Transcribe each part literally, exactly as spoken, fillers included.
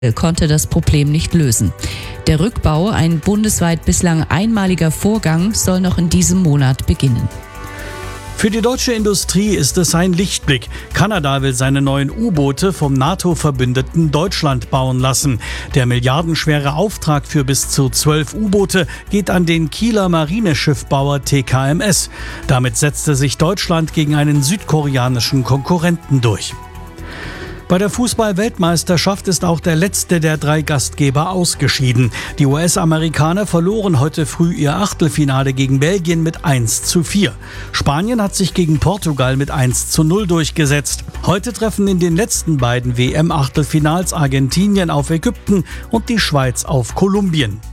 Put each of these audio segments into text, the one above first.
konnte das Problem nicht lösen. Der Rückbau, ein bundesweit bislang einmaliger Vorgang, soll noch in diesem Monat beginnen. Für die deutsche Industrie ist es ein Lichtblick. Kanada will seine neuen U-Boote vom NATO-Verbündeten Deutschland bauen lassen. Der milliardenschwere Auftrag für bis zu zwölf U-Boote geht an den Kieler Marineschiffbauer T K M S. Damit setzte sich Deutschland gegen einen südkoreanischen Konkurrenten durch. Bei der Fußball-Weltmeisterschaft ist auch der letzte der drei Gastgeber ausgeschieden. Die U S-Amerikaner verloren heute früh ihr Achtelfinale gegen Belgien mit eins zu vier. Spanien hat sich gegen Portugal mit eins zu null durchgesetzt. Heute treffen in den letzten beiden W M-Achtelfinals Argentinien auf Ägypten und die Schweiz auf Kolumbien.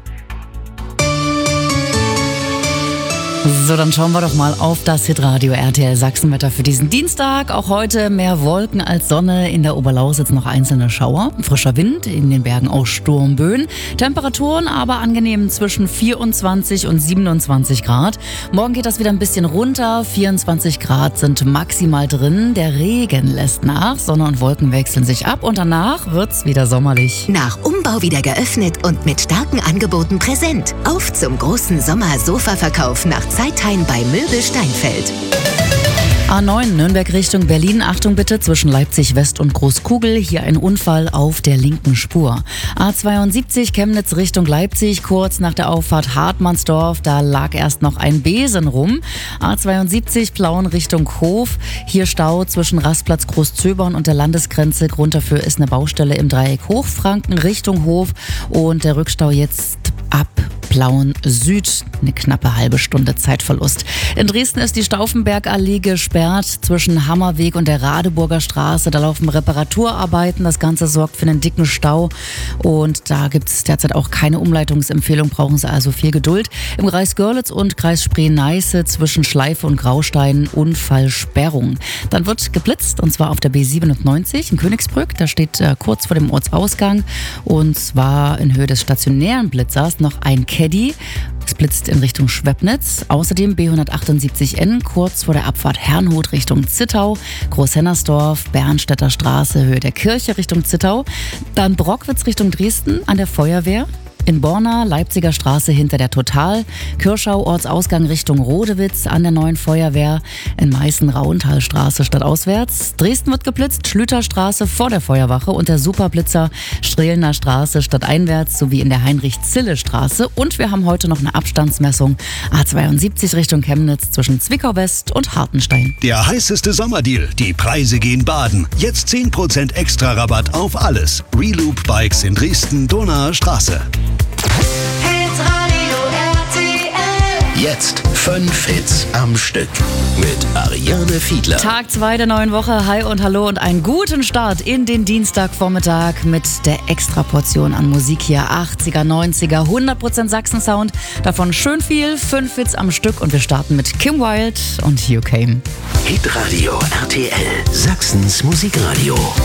So, dann schauen wir doch mal auf das Hitradio R T L Sachsenwetter für diesen Dienstag. Auch heute mehr Wolken als Sonne, in der Oberlausitz noch einzelne Schauer. Frischer Wind, in den Bergen auch Sturmböen. Temperaturen aber angenehm zwischen vierundzwanzig und siebenundzwanzig Grad. Morgen geht das wieder ein bisschen runter. vierundzwanzig Grad sind maximal drin. Der Regen lässt nach. Sonne und Wolken wechseln sich ab und danach wird's wieder sommerlich. Nach Umbau wieder geöffnet und mit starken Angeboten präsent. Auf zum großen Sommer-Sofa-Verkauf nach Zeitheim bei Möbel Steinfeld. A neun Nürnberg Richtung Berlin. Achtung bitte, zwischen Leipzig West und Großkugel. Hier ein Unfall auf der linken Spur. A zweiundsiebzig Chemnitz Richtung Leipzig. Kurz nach der Auffahrt Hartmannsdorf. Da lag erst noch ein Besen rum. A zweiundsiebzig Plauen Richtung Hof. Hier Stau zwischen Rastplatz Großzöbern und der Landesgrenze. Grund dafür ist eine Baustelle im Dreieck Hochfranken Richtung Hof. Und der Rückstau jetzt ab Plauen Süd. Eine knappe halbe Stunde Zeitverlust. In Dresden ist die Stauffenbergallee gesperrt zwischen Hammerweg und der Radeburger Straße. Da laufen Reparaturarbeiten. Das Ganze sorgt für einen dicken Stau. Und da gibt es derzeit auch keine Umleitungsempfehlung. Brauchen Sie also viel Geduld. Im Kreis Görlitz und Kreis Spree-Neiße zwischen Schleife und Graustein Unfallsperrung. Dann wird geblitzt und zwar auf der B siebenundneunzig in Königsbrück. Da steht äh, kurz vor dem Ortsausgang und zwar in Höhe des stationären Blitzers noch ein Caddy. Es blitzt in Richtung Schwebnitz. Außerdem B hundertachtundsiebzig N kurz vor der Abfahrt Herrnhut Richtung Zittau. Großhennersdorf, Bernstädter Straße, Höhe der Kirche Richtung Zittau. Dann Brockwitz Richtung Dresden an der Feuerwehr. In Borna, Leipziger Straße hinter der Total, Kirschau, Ortsausgang Richtung Rodewitz an der neuen Feuerwehr, in Meißen, Rauentalstraße stadtauswärts. Dresden wird geblitzt, Schlüterstraße vor der Feuerwache und der Superblitzer Strehlener Straße stadteinwärts sowie in der Heinrich-Zille-Straße. Und wir haben heute noch eine Abstandsmessung A zweiundsiebzig Richtung Chemnitz zwischen Zwickau West und Hartenstein. Der heißeste Sommerdeal, die Preise gehen baden. Jetzt zehn Prozent extra Rabatt auf alles. Reloop Bikes in Dresden, Donaer Straße. Jetzt fünf Hits am Stück mit Ariane Fiedler. Tag zwei der neuen Woche. Hi und hallo und einen guten Start in den Dienstagvormittag mit der Extraportion an Musik hier. achtziger, neunziger, hundert Prozent Sachsen-Sound. Davon schön viel, fünf Hits am Stück und wir starten mit Kim Wilde und You Came. Hitradio R T L, Sachsens Musikradio.